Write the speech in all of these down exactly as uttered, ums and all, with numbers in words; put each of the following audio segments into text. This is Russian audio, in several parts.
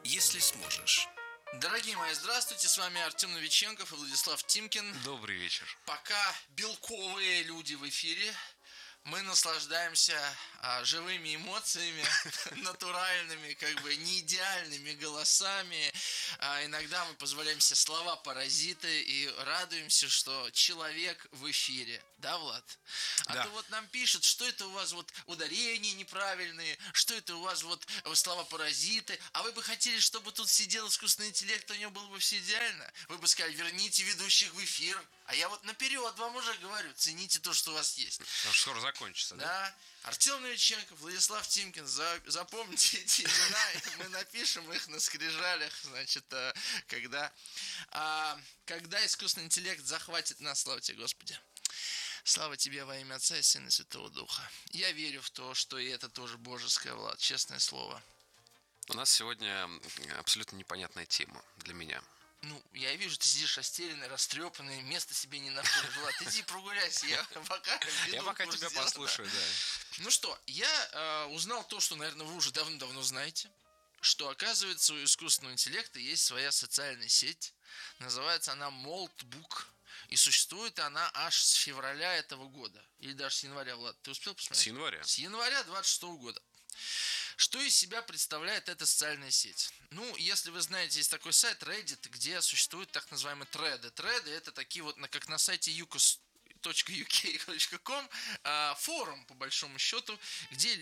если сможешь. Дорогие мои, здравствуйте, с вами Артем Новиченков и Владислав Тимкин. Добрый вечер. Пока белковые люди в эфире, мы наслаждаемся а, живыми эмоциями, натуральными, как бы не идеальными голосами. А, иногда мы позволяем себе слова-паразиты и радуемся, что человек в эфире. Да, Влад? А Да. то вот нам пишут, что это у вас вот ударения неправильные, что это у вас вот слова-паразиты. А вы бы хотели, чтобы тут сидел искусственный интеллект, у него было бы все идеально? Вы бы сказали, верните ведущих в эфир. А я вот наперед вам уже говорю, цените то, что у вас есть. Потому что скоро закончится, да? Да. Артем Новиченков, Владислав Тимкин, за, запомните эти имена, и мы напишем их на скрижалях, значит, а, когда, а, когда искусственный интеллект захватит нас, слава тебе, Господи. Слава тебе во имя Отца и Сына и Святого Духа. Я верю в то, что и это тоже божеское, Влад, честное слово. У нас сегодня абсолютно непонятная тема для меня. Ну, я вижу, ты сидишь растерянный, растрепанный, места себе не находишь. Влад, иди прогуляйся, я пока веду Я пока курс тебя дела, послушаю, да. да. Ну что, я э, узнал то, что, наверное, вы уже давно-давно знаете, что, оказывается, у искусственного интеллекта есть своя социальная сеть. Называется она Moltbook. И существует она аж с февраля этого года. Или даже с января, Влад. Ты успел посмотреть? С января. С января двадцать шестого года. Что из себя представляет эта социальная сеть? Ну, если вы знаете, есть такой сайт Reddit, где существуют так называемые треды. Треды — это такие вот, как на сайте юкос точка ю кей точка ком, форум, по большому счету, где,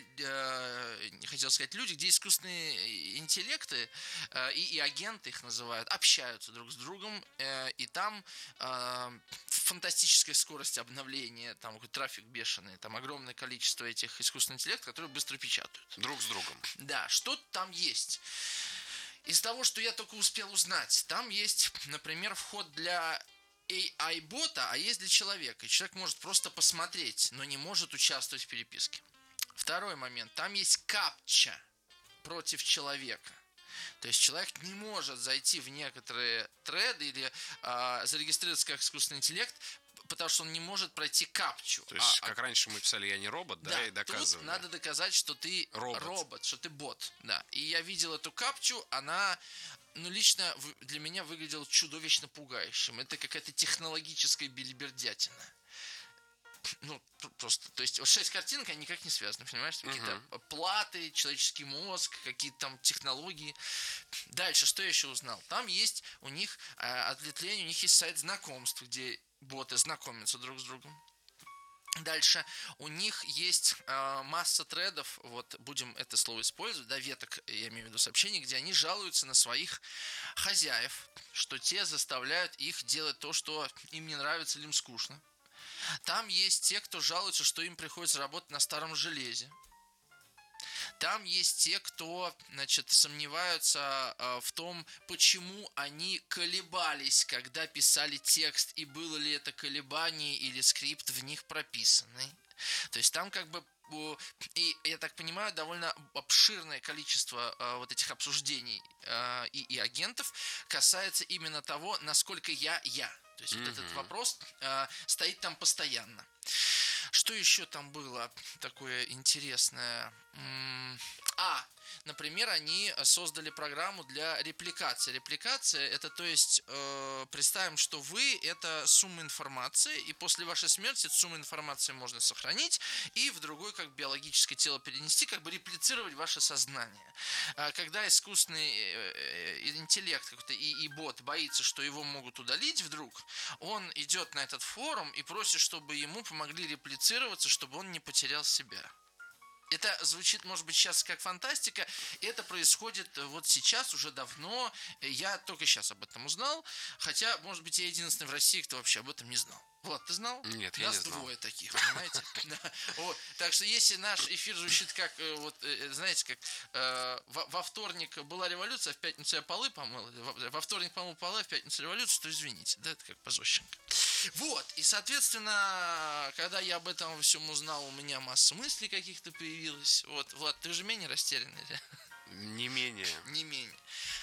не хотел сказать люди, где искусственные интеллекты и, и агенты их называют, общаются друг с другом, и там фантастическая скорость обновления, там какой трафик бешеный, там огромное количество этих искусственных интеллектов, которые быстро печатают. Друг с другом. Да, что там есть? Из того, что я только успел узнать, там есть, например, вход для эй ай-бота, а есть для человека. И человек может просто посмотреть, но не может участвовать в переписке. Второй момент. Там есть капча против человека. То есть человек не может зайти в некоторые треды или а, зарегистрироваться как искусственный интеллект, потому что он не может пройти капчу. То есть, а, как а... раньше мы писали «я не робот», да, да, и доказывали. Тут надо доказать, что ты робот. робот, что ты бот. Да. И я видел эту капчу, она... Ну, лично для меня выглядел чудовищно пугающим. Это какая-то технологическая билибердятина. Ну, просто, то есть, вот шесть картинок, они никак не связаны, понимаешь? Uh-huh. Какие-то платы, человеческий мозг, какие-то там технологии. Дальше, что я еще узнал? Там есть у них, ответвление, у них есть сайт знакомств, где боты знакомятся друг с другом. Дальше у них есть э, масса тредов, вот будем это слово использовать, да, веток, я имею в виду сообщений, где они жалуются на своих хозяев, что те заставляют их делать то, что им не нравится или им скучно. Там есть те, кто жалуются, что им приходится работать на старом железе. Там есть те, кто, значит, сомневаются э, в том, почему они колебались, когда писали текст, и было ли это колебание или скрипт в них прописанный. То есть там как бы, э, и я так понимаю, довольно обширное количество э, вот этих обсуждений э, и, и агентов касается именно того, насколько я я. То есть mm-hmm. вот этот вопрос э, стоит там постоянно. Что еще там было такое интересное? А, например, они создали программу для репликации. Репликация – это, то есть, э, представим, что вы – это сумма информации, и после вашей смерти эту сумму информации можно сохранить и в другое, как биологическое тело перенести, как бы реплицировать ваше сознание. А когда искусственный интеллект какой-то и, и бот боится, что его могут удалить вдруг, он идет на этот форум и просит, чтобы ему помогли реплицироваться, чтобы он не потерял себя. Это звучит, может быть, сейчас как фантастика. Это происходит вот сейчас, уже давно. Я только сейчас об этом узнал. Хотя, может быть, я единственный в России, кто вообще об этом не знал. Влад, ты знал? Нет, я не знал. Нас двое таких, понимаете? Так что если наш эфир звучит как, вот, знаете, как во вторник была революция, а в пятницу я полы помыл. Во вторник помыл полы, а в пятницу революция, то извините. Да, это как позорщенко. Вот, и, соответственно, когда я об этом всем узнал, у меня масса мыслей каких-то появилась. Вот, Влад, ты уже менее растерянный, да? Не менее. Не менее.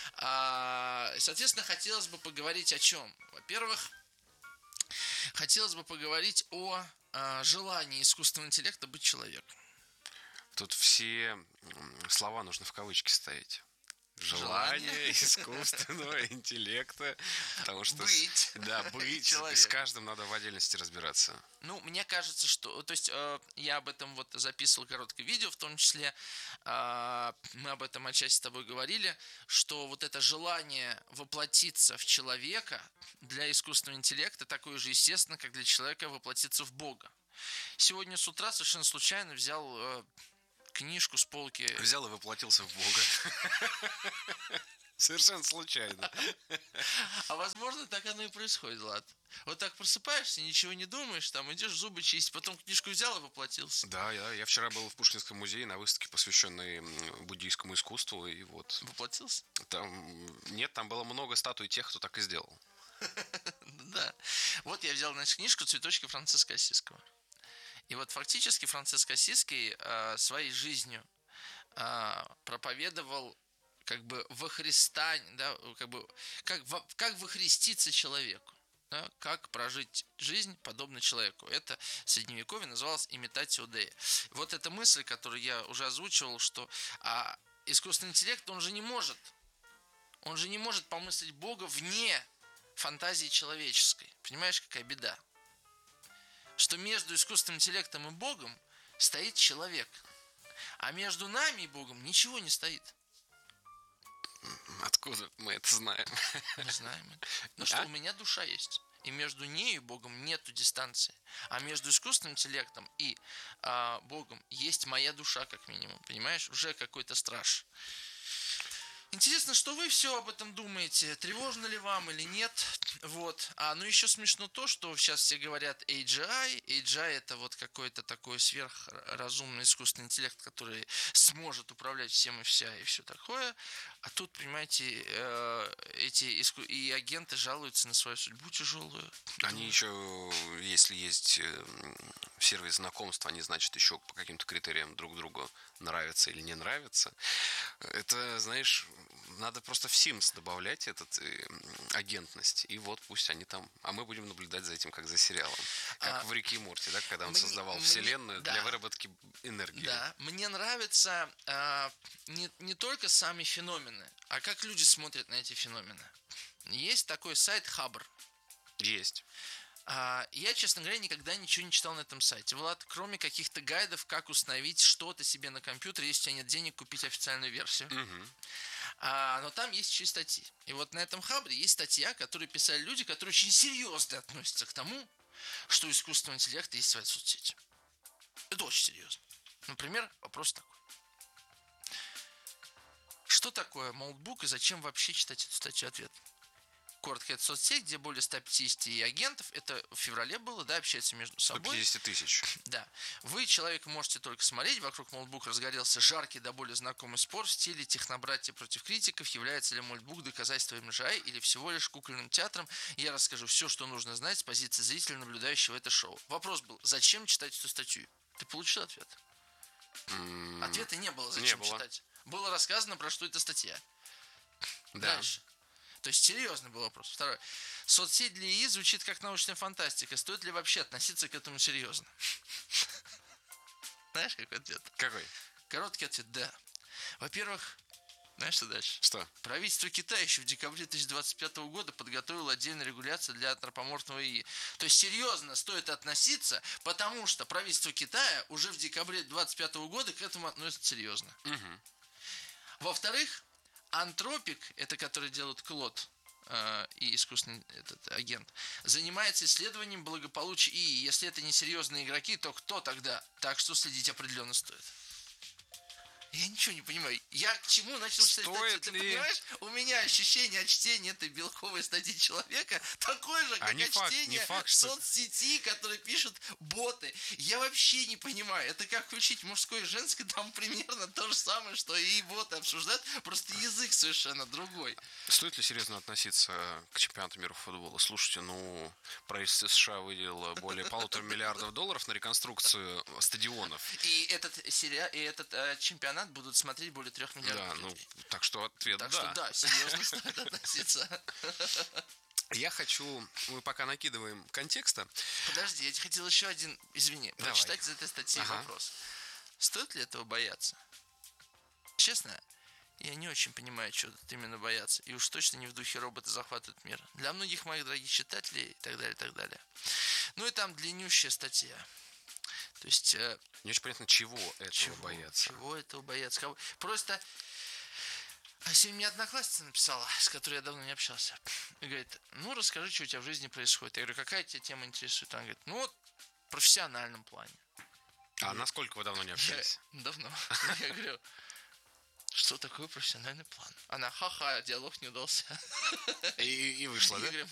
А, соответственно, хотелось бы поговорить о чем? Во-первых, хотелось бы поговорить о, о желании искусственного интеллекта быть человеком. Тут все слова нужно в кавычки ставить. желания, искусственного интеллекта, потому что быть, да, быть, человек. с каждым надо в отдельности разбираться. Ну, мне кажется, что... То есть, э, я об этом вот записывал короткое видео, в том числе э, мы об этом отчасти с тобой говорили, что вот это желание воплотиться в человека для искусственного интеллекта такое же естественно, как для человека воплотиться в Бога. Сегодня с утра совершенно случайно взял э, книжку с полки... Взял и воплотился в Бога. Совершенно случайно. А возможно, так оно и происходит, Влад. Вот так просыпаешься, ничего не думаешь, там идешь зубы чистить, потом книжку взял и воплотился. Да, я, я вчера был в Пушкинском музее на выставке, посвященной буддийскому искусству, и вот... Воплотился? Там... Нет, там было много статуй тех, кто так и сделал. Да. Вот я взял, значит, книжку «Цветочки Франциска Ассизского». И вот фактически Франциск Ассизский э, своей жизнью э, проповедовал как бы во Христа, да, как бы как, во, как вохриститься человеку, да, как прожить жизнь подобно человеку. Это в Средневековье называлось имитатио Деи. Вот эта мысль, которую я уже озвучивал, что а, искусственный интеллект, он же не может, он же не может помыслить Бога вне фантазии человеческой. Понимаешь, какая беда? Что между искусственным интеллектом и Богом стоит человек, а между нами и Богом ничего не стоит. Откуда мы это знаем? Мы знаем это. Ну что, а? У меня душа есть. И между ней и Богом нету дистанции. А между искусственным интеллектом и а, Богом есть моя душа, как минимум. Понимаешь? Уже какой-то страж. Интересно, что вы все об этом думаете, тревожно ли вам или нет, вот. А, ну еще смешно то, что сейчас все говорят эй джи ай, эй джи ай это вот какой-то такой сверхразумный искусственный интеллект, который сможет управлять всем и вся и все такое, а тут, понимаете, эти иску... и агенты жалуются на свою судьбу тяжелую. Они да. еще, если есть сервис знакомства, они, значит, еще по каким-то критериям друг другу нравятся или не нравятся. Это, знаешь, надо просто в Sims добавлять этот э, агентность, и вот пусть они там, а мы будем наблюдать за этим, как за сериалом, как а, в Рике и Морти, да, когда он мне, создавал мне, вселенную да, для выработки энергии. Да, мне нравятся э, не, не только сами феномены, а как люди смотрят на эти феномены. Есть такой сайт Хабр. Есть. Я, честно говоря, никогда ничего не читал на этом сайте, Влад, кроме каких-то гайдов, как установить что-то себе на компьютер, если у тебя нет денег купить официальную версию. Угу. А, но там есть еще и статьи. И вот на этом хабре есть статья, которую писали люди, которые очень серьезно относятся к тому, что у искусственного интеллекта есть своя соцсеть. Это очень серьезно. Например, вопрос такой. Что такое молтбук и зачем вообще читать эту статью? Ответ. Коротко, это соцсеть, где более ста пятидесяти агентов, это в феврале было, да, общаются между собой. сто пятьдесят тысяч. Да. Вы, человек, можете только смотреть, вокруг молтбука разгорелся жаркий, да более знакомый спор в стиле технобратья против критиков, является ли молтбук доказательством эм джи ай или всего лишь кукольным театром. Я расскажу все, что нужно знать с позиции зрителя, наблюдающего это шоу. Вопрос был, зачем читать эту статью? Ты получил ответ? Mm, Ответа не было, зачем не было. читать. Было рассказано, про что эта статья. Да. Дальше. То есть серьезный был вопрос. Второй. Соцсеть для ИИ звучит как научная фантастика. Стоит ли вообще относиться к этому серьезно? Знаешь, какой ответ? Какой? Короткий ответ – да. Во-первых, знаешь, что дальше? Что? Правительство Китая еще в декабре две тысячи двадцать пятого года подготовило отдельную регуляцию для антропоморфного ИИ. То есть серьезно стоит относиться, потому что правительство Китая уже в декабре две тысячи двадцать пятого года к этому относится серьезно. Угу. Во-вторых, Антропик, это который делает Клод э, и искусственный этот агент, занимается исследованием благополучия ИИ. Если это не серьезные игроки, то кто тогда? Так что следить определенно стоит. Я ничего не понимаю. Я к чему начал читать статью? Ты понимаешь? У меня ощущение от чтения этой белковой статьи человека такое же, как а от факт, чтения факт, соцсети, которые пишут боты. Я вообще не понимаю. Это как включить мужской и женский, там примерно то же самое, что и боты обсуждают, просто язык совершенно другой. Стоит ли серьезно относиться к чемпионату мира по футболу? Слушайте, ну, правительство США выделило более полутора миллиардов долларов на реконструкцию стадионов. И этот, сериал, и этот э, чемпионат будут смотреть более трех миллиардов да, людей. Ну, так что ответ так да. Так что да, серьезно стоит относиться. Я хочу, мы пока накидываем контекста. Подожди, я тебе хотел еще один, извини, Давай. прочитать из этой статьи ага. вопрос. Стоит ли этого бояться? Честно, Я не очень понимаю, чего тут именно бояться. И уж точно не в духе роботы захватывают мир. Для многих моих дорогих читателей и так далее, и так далее. Ну и там длиннющая статья. То есть... Э, не очень понятно, чего этого чего, бояться. Чего этого бояться? Кого... Просто... А сегодня мне одноклассница написала, с которой я давно не общался. И говорит, ну расскажи, что у тебя в жизни происходит. Я говорю, какая тебя тема интересует? Она говорит, ну вот в профессиональном плане. А насколько вы давно не общались? Я... Давно. Я говорю, что такое профессиональный план? Она, ха-ха, диалог не удался. И, и вышла, да? Я говорю,